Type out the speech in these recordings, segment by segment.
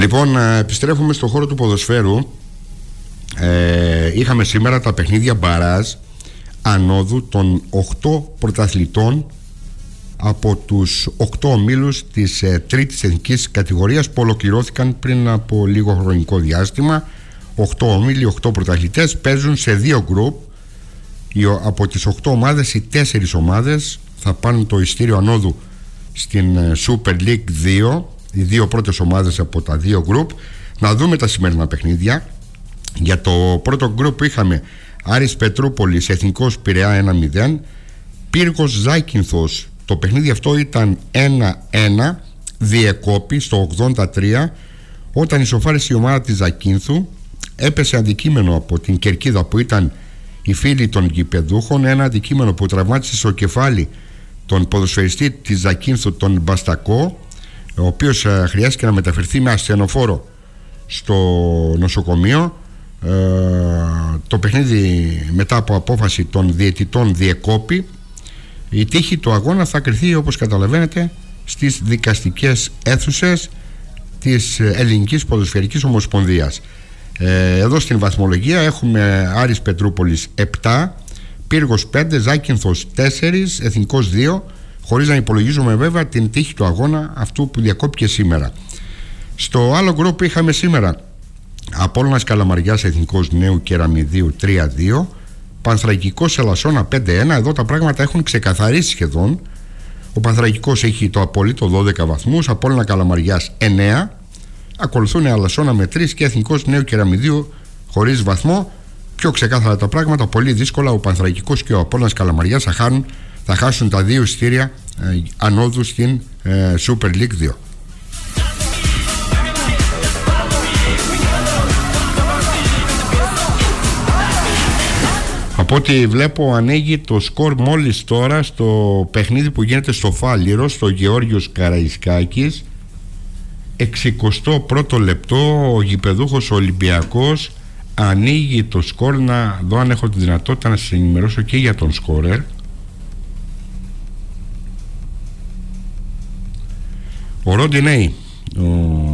Λοιπόν, επιστρέφουμε στον χώρο του ποδοσφαίρου. Είχαμε σήμερα τα παιχνίδια μπαράζ ανόδου των 8 πρωταθλητών από τους 8 ομίλους της τρίτης εθνικής κατηγορίας που ολοκληρώθηκαν πριν από λίγο χρονικό διάστημα. 8 ομίλοι, 8 πρωταθλητές παίζουν σε 2 γκρουπ. Από τις 8 ομάδες, οι 4 ομάδες θα πάρουν το ειστήριο ανόδου στην Super League 2. Οι 2 πρώτες ομάδες από τα 2 γκρουπ. Να δούμε τα σημερινά παιχνίδια. Για το πρώτο γκρουπ είχαμε Άρης Πετρούπολης, Εθνικός Πειραιά 1-0, Πύργος Ζάκυνθος. Το παιχνίδι αυτό ήταν 1-1, διεκόπη στο 83 όταν ισοφάρισε η ομάδα της Ζακύνθου. Έπεσε αντικείμενο από την κερκίδα που ήταν οι φίλοι των γηπεδούχων, ένα αντικείμενο που τραυμάτισε στο κεφάλι τον ποδοσφαιριστή της Ζακύνθου, τον Μπαστακό, ο οποίος χρειάστηκε να μεταφερθεί με ασθενοφόρο στο νοσοκομείο. Το παιχνίδι μετά από απόφαση των διαιτητών διεκόπη. Η τύχη του αγώνα θα κριθεί, όπως καταλαβαίνετε, στις δικαστικές αίθουσες της Ελληνικής Ποδοσφαιρικής Ομοσπονδίας. Εδώ στην βαθμολογία έχουμε Άρης Πετρούπολης 7, Πύργος 5, Ζάκυνθος 4, Εθνικός 2, χωρίς να υπολογίζουμε βέβαια την τύχη του αγώνα αυτού που διακόπηκε σήμερα. Στο άλλο γκρουπ είχαμε σήμερα Απόλλωνας Καλαμαριάς, Εθνικός Νέου Κεραμιδίου 3-2, Πανθρακικός Ελασσόνα 5-1. Εδώ τα πράγματα έχουν ξεκαθαρίσει σχεδόν. Ο Πανθρακικός έχει το απόλυτο 12 βαθμούς, Απόλλωνα Καλαμαριάς 9, ακολουθούν Ελασσόνα με 3 και Εθνικός Νέου Κεραμιδίου χωρίς βαθμό. Πιο ξεκάθαρα τα πράγματα, πολύ δύσκολα. Ο Πανθρακικός και ο Απόλλωνας Καλαμαριάς θα χάσουν τα 2 ειστήρια ανόδου στην Super League 2. Από ό,τι βλέπω ανοίγει το σκορ μόλις τώρα στο παιχνίδι που γίνεται στο Φάληρο, στο Γεώργιος Καραϊσκάκης. 61ο λεπτό, ο γηπεδούχος Ολυμπιακός ανοίγει το σκορ. Να δω αν έχω τη δυνατότητα να σας ενημερώσω και για τον σκόρερ. Ο Ροντινέι, ο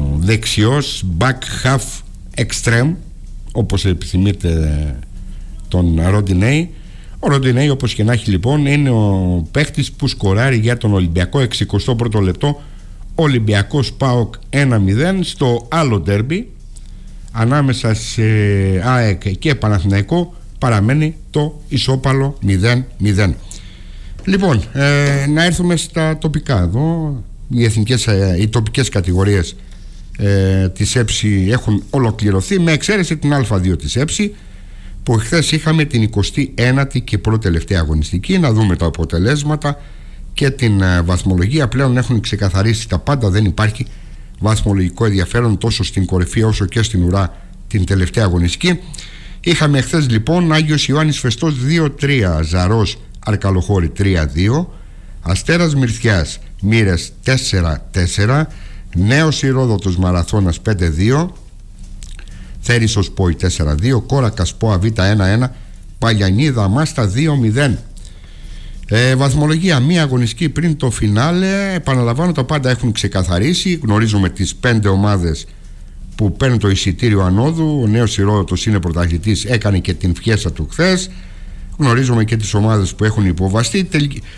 δεξιός back half extreme, όπως επιθυμείτε τον Ροντινέι. Ο Ροντινέι, όπως και να έχει, λοιπόν, είναι ο παίχτης που σκοράρει για τον Ολυμπιακό. 61ο λεπτό, Ολυμπιακός ΠΑΟΚ 1-0. Στο άλλο ντέρμπι ανάμεσα σε ΑΕΚ και Παναθηναϊκό παραμένει το ισόπαλο 0-0. Λοιπόν, να έρθουμε στα τοπικά εδώ. Οι τοπικές κατηγορίες της ΕΨΗ έχουν ολοκληρωθεί, με εξαίρεση την Α2 της ΕΨΗ, που χθες είχαμε την 29η και πρώτη τελευταία αγωνιστική. Να δούμε τα αποτελέσματα και την βαθμολογία. Πλέον έχουν ξεκαθαρίσει τα πάντα, δεν υπάρχει βαθμολογικό ενδιαφέρον τόσο στην κορυφή όσο και στην ουρά την τελευταία αγωνιστική. Είχαμε χθες λοιπόν Άγιος Ιωάννης Φεστός 2-3, Ζαρός Αρκαλοχώρη 3-2, Αστέρας Μυρθιάς Μύρες 4-4, Νέος Ηρόδοτος Μαραθώνας 5-2, Θέρισος Πόη 4-2, Κόρακας Πόα Β 1-1, Παλιανίδα Μάστα 2-0. Βαθμολογία, μία αγωνιστική πριν το φινάλε. Επαναλαμβάνω, τα πάντα έχουν ξεκαθαρίσει. Γνωρίζουμε τις 5 ομάδες που παίρνουν το εισιτήριο ανόδου. Ο Νέος Ηρόδοτος είναι πρωταθλητής, έκανε και την φιέστα του χθες. Γνωρίζουμε και τις ομάδες που έχουν υποβαστεί.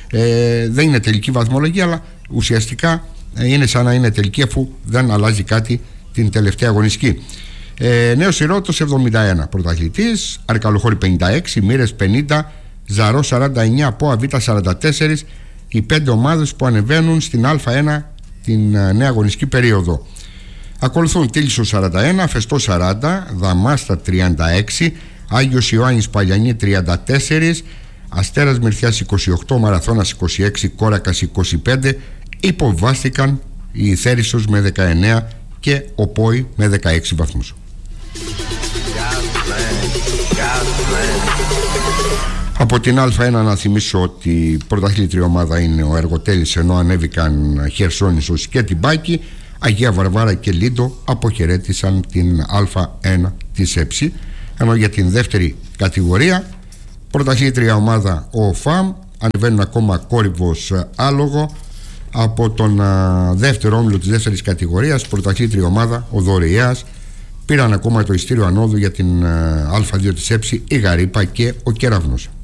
Δεν είναι τελική βαθμολογία, αλλά ουσιαστικά είναι σαν να είναι τελική, αφού δεν αλλάζει κάτι την τελευταία αγωνιστική. Νέος Ηρόδοτος 71 πρωταθλητής, Αρκαλοχώρη 56, Μύρες 50, Ζαρό 49, Πόα Β 44, οι 5 ομάδες που ανεβαίνουν στην Α1 την νέα αγωνιστική περίοδο. Ακολουθούν Τίλισσο 41, Φεστό 40, Δαμάστα 36, Άγιος Ιωάννης Παλιανή 34, Αστέρας Μυρθιάς 28, Μαραθώνας 26, Κόρακας 25. Υποβάστηκαν η Θέρισος με 19 και ο Πόη με 16 βαθμούς. Από την Α1 να θυμίσω ότι η πρωταθλήτρια ομάδα είναι ο Εργοτέλης, ενώ ανέβηκαν Χερσόνησος και Τιμπάκη. Αγία Βαρβάρα και Λίντο αποχαιρέτησαν την Α1 της ΕΨΗ. Ενώ για την δεύτερη κατηγορία, πρωταθλήτρια ομάδα ο ΦΑΜ, ανεβαίνουν ακόμα Κόρυβος Άλογο, Από τον δεύτερο όμιλο της δεύτερης κατηγορίας, πρωταθλήτρια ομάδα, ο Δωρεάς, πήραν ακόμα το ειστήριο ανόδου για την Α2 της ΕΨΗ, η Γαρύπα και ο Κεραυνός.